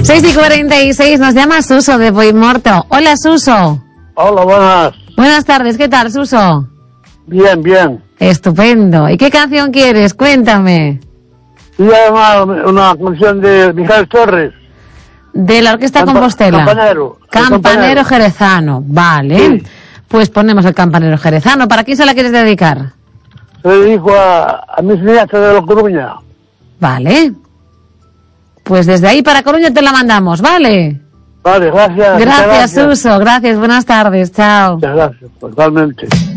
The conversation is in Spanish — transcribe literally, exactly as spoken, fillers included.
seis y cuarenta y seis, nos llama Suso de Boimorto. Hola, Suso. Hola, buenas. Buenas tardes, ¿qué tal, Suso? Bien, bien. Estupendo. ¿Y qué canción quieres? Cuéntame. Y además una canción de Mijael Torres. De la Orquesta Campa- Compostela. Campanero. El Campanero Campanero. Jerezano. Vale. Sí. Pues ponemos el Campanero Jerezano. ¿Para quién se la quieres dedicar? Se le dijo a, a mis niñas de La Coruña. Vale. Pues desde ahí para Coruña te la mandamos, ¿vale? Vale, gracias. muchas Gracias, gracias. Suso. Gracias. Buenas tardes. Chao. Muchas gracias, totalmente.